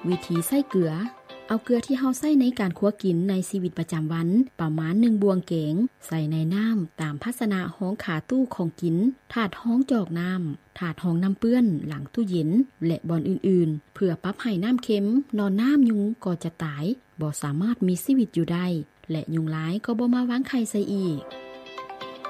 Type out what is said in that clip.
วิธีใส่เกลือเอาเกลือที่เฮาใส่ในการคั่วกินในชีวิตประจำวันประมาณ1บวงเกงใส่ในน้ำตามภาชนะห้องขาตู้ของกินถาดห้องจอกน้ำถาดห้องน้ำเปื้อนหลังตู้เย็นและบอนอื่นๆเพื่อปรับให้น้ำเค็มนอนน้ำยุงก็จะตายบ่สามารถมีชีวิตอยู่ได้และยุงหลายก็บ่มาวางไข่ใส่อีก